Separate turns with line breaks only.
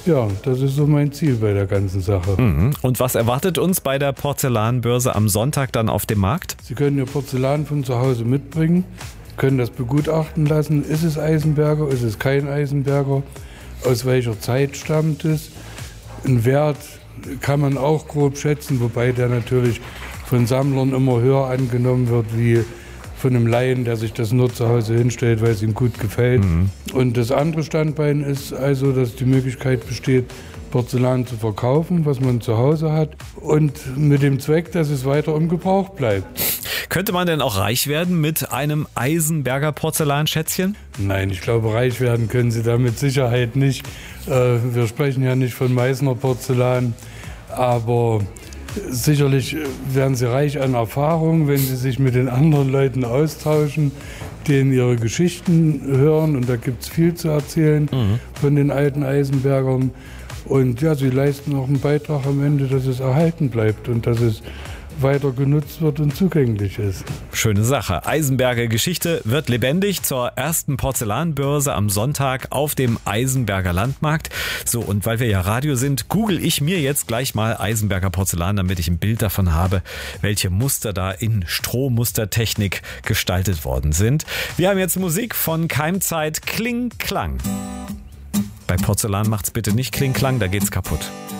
Ja, das ist so mein Ziel bei der ganzen Sache.
Und was erwartet uns bei der Porzellanbörse am Sonntag dann auf dem Markt?
Sie können Ihr Porzellan von zu Hause mitbringen, können das begutachten lassen. Ist es Eisenberger, ist es kein Eisenberger? Aus welcher Zeit stammt es? Ein Wert kann man auch grob schätzen, wobei der natürlich von Sammlern immer höher angenommen wird wie von einem Laien, der sich das nur zu Hause hinstellt, weil es ihm gut gefällt. Und das andere Standbein ist also, dass die Möglichkeit besteht, Porzellan zu verkaufen, was man zu Hause hat, und mit dem Zweck, dass es weiter im Gebrauch bleibt.
Könnte man denn auch reich werden mit einem Eisenberger Porzellanschätzchen?
Nein, ich glaube, reich werden können Sie da mit Sicherheit nicht. Wir sprechen ja nicht von Meißner Porzellan, aber sicherlich werden Sie reich an Erfahrung, wenn Sie sich mit den anderen Leuten austauschen, denen ihre Geschichten hören. Und da gibt es viel zu erzählen von den alten Eisenbergern. Und ja, sie leisten auch einen Beitrag am Ende, dass es erhalten bleibt und dass es weiter genutzt wird und zugänglich ist.
Schöne Sache. Eisenberger Geschichte wird lebendig zur ersten Porzellanbörse am Sonntag auf dem Eisenberger Landmarkt. So, und weil wir ja Radio sind, google ich mir jetzt gleich mal Eisenberger Porzellan, damit ich ein Bild davon habe, welche Muster da in Strohmustertechnik gestaltet worden sind. Wir haben jetzt Musik von Keimzeit, Kling Klang. Bei Porzellan macht's bitte nicht Kling Klang, da geht's kaputt.